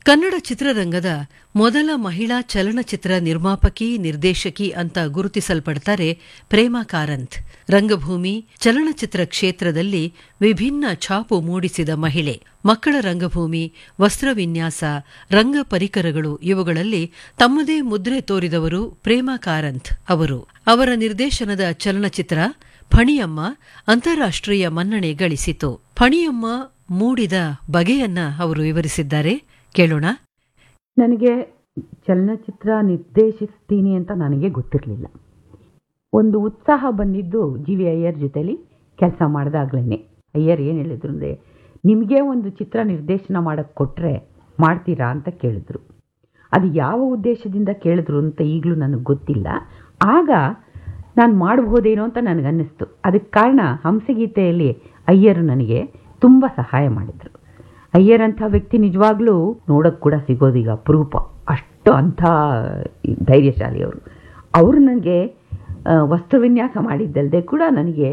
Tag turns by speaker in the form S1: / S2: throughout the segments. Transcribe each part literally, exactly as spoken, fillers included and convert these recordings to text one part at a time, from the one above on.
S1: ಕನ್ನಡ ಚಿತ್ರರಂಗದ ಮೊದಲ ಮಹಿಳಾ ಚಲನಚಿತ್ರ ನಿರ್ಮಾಪಕಿ ನಿರ್ದೇಶಕಿ ಅಂತ ಗುರುತಿಸಲ್ಪಡ್ತಾರೆ ಪ್ರೇಮಾ ಕಾರಂತ್. ರಂಗಭೂಮಿ ಚಲನಚಿತ್ರ ಕ್ಷೇತ್ರದಲ್ಲಿ ವಿಭಿನ್ನ ಛಾಪು ಮೂಡಿಸಿದ ಮಹಿಳೆ. ಮಕ್ಕಳ ರಂಗಭೂಮಿ, ವಸ್ತ್ರವಿನ್ಯಾಸ, ರಂಗ ಪರಿಕರಗಳು ಇವುಗಳಲ್ಲಿ ತಮ್ಮದೇ ಮುದ್ರೆ ತೋರಿದವರು ಪ್ರೇಮಾ ಕಾರಂತ್ ಅವರು. ಅವರ ನಿರ್ದೇಶನದ ಚಲನಚಿತ್ರ ಫಣಿಯಮ್ಮ ಅಂತಾರಾಷ್ಟ್ರೀಯ ಮನ್ನಣೆ ಗಳಿಸಿತು. ಫಣಿಯಮ್ಮ ಮೂಡಿದ ಬಗೆಯನ್ನ ಅವರು ವಿವರಿಸಿದ್ದಾರೆ, ಕೇಳೋಣ.
S2: ನನಗೆ ಚಲನಚಿತ್ರ ನಿರ್ದೇಶಿಸ್ತೀನಿ ಅಂತ ನನಗೆ ಗೊತ್ತಿರಲಿಲ್ಲ. ಒಂದು ಉತ್ಸಾಹ ಬಂದಿದ್ದು ಜಿ ವಿ ಅಯ್ಯರ್ ಜೊತೆಲಿ ಕೆಲಸ ಮಾಡಿದಾಗ್ಲೇ. ಅಯ್ಯರ್ ಏನು ಹೇಳಿದ್ರು ಅಂದರೆ, ನಿಮಗೆ ಒಂದು ಚಿತ್ರ ನಿರ್ದೇಶನ ಮಾಡೋಕ್ಕೆ ಕೊಟ್ಟರೆ ಮಾಡ್ತೀರಾ ಅಂತ ಕೇಳಿದ್ರು. ಅದು ಯಾವ ಉದ್ದೇಶದಿಂದ ಕೇಳಿದ್ರು ಅಂತ ಈಗಲೂ ನನಗೆ ಗೊತ್ತಿಲ್ಲ. ಆಗ ನಾನು ಮಾಡಬಹುದೇನೋ ಅಂತ ನನಗನ್ನಿಸ್ತು. ಅದಕ್ಕೆ ಕಾರಣ ಹಂಸಗೀತೆಯಲ್ಲಿ ಅಯ್ಯರು ನನಗೆ ತುಂಬ ಸಹಾಯ ಮಾಡಿದರು. ಅಯ್ಯರ್ ಅಂಥ ವ್ಯಕ್ತಿ ನಿಜವಾಗ್ಲೂ ನೋಡೋಕ್ಕೆ ಕೂಡ ಸಿಗೋದೀಗ ಅಪರೂಪ. ಅಷ್ಟು ಅಂಥ ಧೈರ್ಯಶಾಲಿ ಅವರು. ಅವರು ನನಗೆ ವಸ್ತ್ರವಿನ್ಯಾಸ ಮಾಡಿದ್ದಲ್ಲದೆ ಕೂಡ ನನಗೆ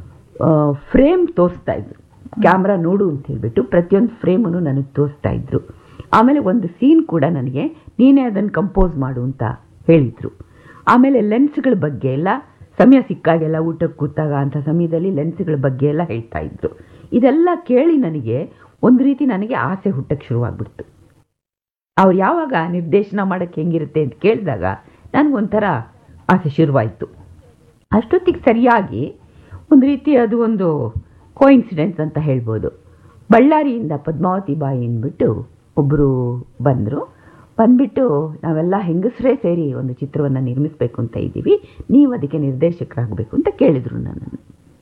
S2: ಫ್ರೇಮ್ ತೋರಿಸ್ತಾ ಇದ್ರು. ಕ್ಯಾಮ್ರಾ ನೋಡು ಅಂತ ಹೇಳಿಬಿಟ್ಟು ಪ್ರತಿಯೊಂದು ಫ್ರೇಮನ್ನು ನನಗೆ ತೋರಿಸ್ತಾ ಇದ್ರು. ಆಮೇಲೆ ಒಂದು ಸೀನ್ ಕೂಡ ನನಗೆ ನೀನೇ ಅದನ್ನು ಕಂಪೋಸ್ ಮಾಡು ಅಂತ ಹೇಳಿದರು. ಆಮೇಲೆ ಲೆನ್ಸ್ಗಳ ಬಗ್ಗೆ ಎಲ್ಲ ಸಮಯ ಸಿಕ್ಕಾಗೆಲ್ಲ ಊಟಕ್ಕೆ ಕೂತಾಗ ಅಂಥ ಸಮಯದಲ್ಲಿ ಲೆನ್ಸ್ಗಳ ಬಗ್ಗೆ ಎಲ್ಲ ಹೇಳ್ತಾ ಇದ್ರು. ಇದೆಲ್ಲ ಕೇಳಿ ನನಗೆ ಒಂದು ರೀತಿ ನನಗೆ ಆಸೆ ಹುಟ್ಟಕ್ಕೆ ಶುರುವಾಗ್ಬಿಡ್ತು. ಅವ್ರು ಯಾವಾಗ ನಿರ್ದೇಶನ ಮಾಡೋಕ್ಕೆ ಹೆಂಗಿರುತ್ತೆ ಅಂತ ಕೇಳಿದಾಗ ನನಗೊಂಥರ ಆಸೆ ಶುರುವಾಯಿತು. ಅಷ್ಟೊತ್ತಿಗೆ ಸರಿಯಾಗಿ ಒಂದು ರೀತಿ ಅದು ಒಂದು ಕೋಇನ್ಸಿಡೆನ್ಸ್ ಅಂತ ಹೇಳ್ಬೋದು. ಬಳ್ಳಾರಿಯಿಂದ ಪದ್ಮಾವತಿ ಬಾಯಿ ಅಂದ್ಬಿಟ್ಟು ಒಬ್ಬರು ಬಂದರು. ಬಂದುಬಿಟ್ಟು ನಾವೆಲ್ಲ ಹೆಂಗಸರೇ ಸೇರಿ ಒಂದು ಚಿತ್ರವನ್ನು ನಿರ್ಮಿಸಬೇಕು ಅಂತ ಇದ್ದೀವಿ, ನೀವು ಅದಕ್ಕೆ ನಿರ್ದೇಶಕರಾಗಬೇಕು ಅಂತ ಕೇಳಿದರು ನನ್ನನ್ನು.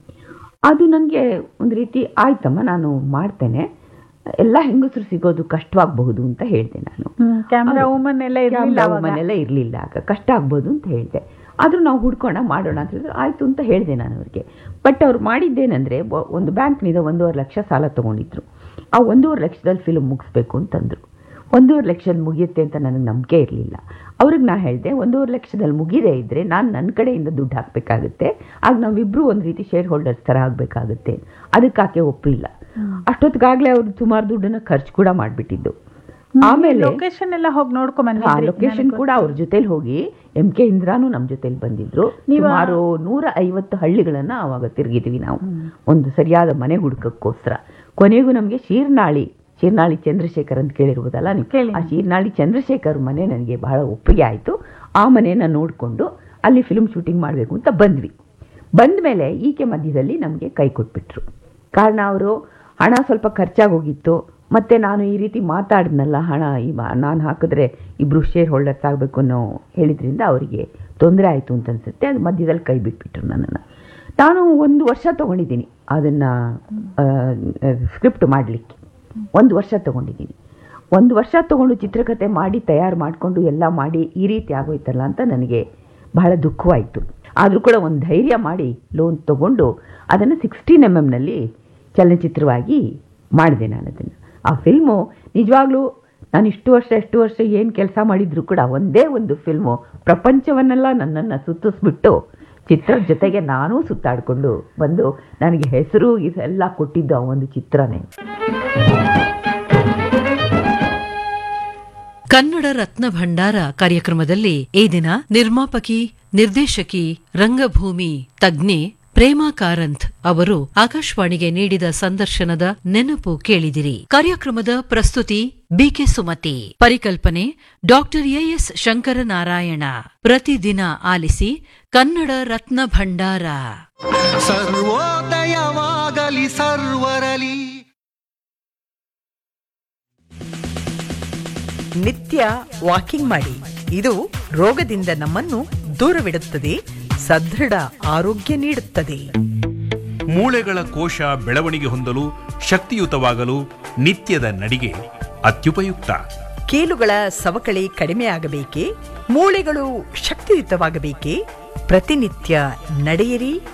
S2: ಅದು ನನಗೆ ಒಂದು ರೀತಿ ಆಯ್ತಮ್ಮ, ನಾನು ಮಾಡ್ತೇನೆ, ಎಲ್ಲ ಹೆಂಗಸರು ಸಿಗೋದು ಕಷ್ಟವಾಗಬಹುದು ಅಂತ ಹೇಳಿದೆ. ನಾನು
S3: ಕ್ಯಾಮ್ರಾ ವುಮನ್ ಎಲ್ಲ
S2: ಎಲ್ಲ ಇರಲಿಲ್ಲ, ಆಗ ಕಷ್ಟ ಆಗ್ಬೋದು ಅಂತ ಹೇಳಿದೆ. ಆದರೂ ನಾವು ಹುಡ್ಕೋಣ ಮಾಡೋಣ ಅಂತ ಹೇಳಿದ್ರು. ಆಯಿತು ಅಂತ ಹೇಳಿದೆ ನಾನು ಅವ್ರಿಗೆ. ಬಟ್ ಅವ್ರು ಮಾಡಿದ್ದೇನೆಂದರೆ, ಒಂದು ಬ್ಯಾಂಕ್ನಿಂದ ಒಂದೂವರೆ ಲಕ್ಷ ಸಾಲ ತೊಗೊಂಡಿದ್ರು. ಆ ಒಂದೂವರೆ ಲಕ್ಷದಲ್ಲಿ ಫಿಲ್ಮ್ ಮುಗಿಸ್ಬೇಕು ಅಂತಂದರು. ಒಂದೂವರೆ ಲಕ್ಷದಲ್ಲಿ ಮುಗಿಯುತ್ತೆ ಅಂತ ನನಗೆ ನಂಬಿಕೆ ಇರಲಿಲ್ಲ. ಅವ್ರಿಗೆ ನಾನು ಹೇಳಿದೆ, ಒಂದೂವರೆ ಲಕ್ಷದಲ್ಲಿ ಮುಗಿದೇ ಇದ್ದರೆ ನಾನು ನನ್ನ ಕಡೆಯಿಂದ ದುಡ್ಡು ಹಾಕಬೇಕಾಗುತ್ತೆ, ಆಗ ನಾವಿಬ್ಬರು ಒಂದು ರೀತಿ ಶೇರ್ ಹೋಲ್ಡರ್ಸ್ ಥರ ಆಗಬೇಕಾಗುತ್ತೆ. ಅದಕ್ಕೆ ಆಕೆ ಒಪ್ಪಲಿಲ್ಲ. ಅಷ್ಟೊತ್ತಿಗಾಗಲೇ ಅವರು ಸುಮಾರು ದುಡ್ಡನ್ನು ಖರ್ಚು ಕೂಡ ಮಾಡಿಬಿಟ್ಟಿದ್ದು. ಆಮೇಲೆ
S3: ಲೊಕೇಶನ್ ಎಲ್ಲ ಹೋಗಿ ನೋಡ್ಕೊಂಡ್
S2: ಲೊಕೇಶನ್ ಕೂಡ ಅವ್ರ ಜೊತೆಲಿ ಹೋಗಿ ಎಂ ಕೆ ಇಂದ್ರಾನು ನಮ್ಮ ಜೊತೆಲಿ ಬಂದಿದ್ರು. ಸುಮಾರು ನೂರ ಐವತ್ತು ಹಳ್ಳಿಗಳನ್ನು ಆವಾಗ ತಿರುಗಿದ್ವಿ ನಾವು ಒಂದು ಸರಿಯಾದ ಮನೆ ಹುಡುಕಕ್ಕೋಸ್ಕರ. ಕೊನೆಗೂ ನಮಗೆ ಶೀರ್ನಾಳಿ ಶೀರ್ನಾಳಿ ಚಂದ್ರಶೇಖರ್ ಅಂತ ಕೇಳಿರ್ಬೋದಲ್ಲ ನೀವು, ಆ ಶೀರ್ನಾಳಿ ಚಂದ್ರಶೇಖರ್ ಮನೆ ನನಗೆ ಬಹಳ ಒಪ್ಪಿಗೆ ಆಯಿತು. ಆ ಮನೆಯನ್ನು ನೋಡಿಕೊಂಡು ಅಲ್ಲಿ ಫಿಲ್ಮ್ ಶೂಟಿಂಗ್ ಮಾಡಬೇಕು ಅಂತ ಬಂದ್ವಿ. ಬಂದ ಮೇಲೆ ಈಕೆ ಮಧ್ಯದಲ್ಲಿ ನಮಗೆ ಕೈ ಕೊಟ್ಬಿಟ್ರು. ಕಾರಣ ಅವರು ಹಣ ಸ್ವಲ್ಪ ಖರ್ಚಾಗೋಗಿತ್ತು, ಮತ್ತು ನಾನು ಈ ರೀತಿ ಮಾತಾಡಿದ್ನಲ್ಲ, ಹಣ ಈ ನಾನು ಹಾಕಿದ್ರೆ ಇಬ್ಬರು ಶೇರ್ ಹೋಲ್ಡರ್ಸ್ ಆಗಬೇಕು ಅನ್ನೋ ಹೇಳಿದ್ರಿಂದ ಅವರಿಗೆ ತೊಂದರೆ ಆಯಿತು ಅಂತ ಅನಿಸುತ್ತೆ. ಅದು ಮಧ್ಯದಲ್ಲಿ ಕೈ ಬಿಟ್ಬಿಟ್ರು ನನ್ನನ್ನು. ನಾನು ಒಂದು ವರ್ಷ ತೊಗೊಂಡಿದ್ದೀನಿ ಅದನ್ನು ಸ್ಕ್ರಿಪ್ಟ್ ಮಾಡಲಿಕ್ಕೆ. ಒಂದು ವರ್ಷ ತೊಗೊಂಡಿದ್ದೀನಿ. ಒಂದು ವರ್ಷ ತೊಗೊಂಡು ಚಿತ್ರಕಥೆ ಮಾಡಿ ತಯಾರು ಮಾಡಿಕೊಂಡು ಎಲ್ಲ ಮಾಡಿ ಈ ರೀತಿ ಆಗೋಯ್ತಲ್ಲ ಅಂತ ನನಗೆ ಬಹಳ ದುಃಖವಾಯಿತು. ಆದರೂ ಕೂಡ ಒಂದು ಧೈರ್ಯ ಮಾಡಿ ಲೋನ್ ತೊಗೊಂಡು ಅದನ್ನು ಸಿಕ್ಸ್ಟೀನ್ ಎಮ್ ಎಮ್ನಲ್ಲಿ ಚಲನಚಿತ್ರವಾಗಿ ಮಾಡಿದೆ ನಾನು ಅದನ್ನು. ಆ ಫಿಲ್ಮು ನಿಜವಾಗ್ಲೂ ನಾನು ಇಷ್ಟು ವರ್ಷ ಎಷ್ಟು ವರ್ಷ ಏನು ಕೆಲಸ ಮಾಡಿದರೂ ಕೂಡ ಒಂದೇ ಒಂದು ಫಿಲ್ಮು ಪ್ರಪಂಚವನ್ನೆಲ್ಲ ನನ್ನನ್ನು ಸುತ್ತಿಸ್ಬಿಟ್ಟು ಚಿತ್ರದ ಜೊತೆಗೆ ನಾನೂ ಸುತ್ತಾಡಿಕೊಂಡು ಬಂದು ನನಗೆ ಹೆಸರು ಇದೆಲ್ಲ ಕೊಟ್ಟಿದ್ದು ಆ ಒಂದು ಚಿತ್ರನೇ.
S1: ಕನ್ನಡ ರತ್ನ ಭಂಡಾರ ಕಾರ್ಯಕ್ರಮದಲ್ಲಿ ಈ ದಿನ ನಿರ್ಮಾಪಕಿ, ನಿರ್ದೇಶಕಿ, ರಂಗಭೂಮಿ ತಜ್ಞೆ ಪ್ರೇಮಾ ಕಾರಂತ್ ಅವರು ಆಕಾಶವಾಣಿಗೆ ನೀಡಿದ ಸಂದರ್ಶನದ ನೆನಪು ಕೇಳಿದಿರಿ. ಕಾರ್ಯಕ್ರಮದ ಪ್ರಸ್ತುತಿ ಬಿಕೆ ಸುಮತಿ, ಪರಿಕಲ್ಪನೆ ಡಾಕ್ಟರ್ ಎಎಸ್ ಶಂಕರನಾರಾಯಣ. ಪ್ರತಿದಿನ ಆಲಿಸಿ ಕನ್ನಡ ರತ್ನ ಭಂಡಾರ.
S4: ಸರ್ವೋದಯವಾಗಲಿ ಸರ್ವರಲಿ.
S5: ನಿತ್ಯ ವಾಕಿಂಗ್ ಮಾಡಿ. ಇದು ರೋಗದಿಂದ ನಮ್ಮನ್ನು ದೂರವಿಡುತ್ತದೆ, ಸದೃಢ ಆರೋಗ್ಯ ನೀಡುತ್ತದೆ.
S6: ಮೂಳೆಗಳ ಕೋಶ ಬೆಳವಣಿಗೆ ಹೊಂದಲು, ಶಕ್ತಿಯುತವಾಗಲು ನಿತ್ಯದ ನಡಿಗೆ ಅತ್ಯುಪಯುಕ್ತ.
S5: ಕೀಲುಗಳ ಸವಕಳಿ ಕಡಿಮೆಯಾಗಬೇಕೇ, ಮೂಳೆಗಳು ಶಕ್ತಿಯುತವಾಗಬೇಕೇ, ಪ್ರತಿನಿತ್ಯ ನಡೆಯಿರಿ,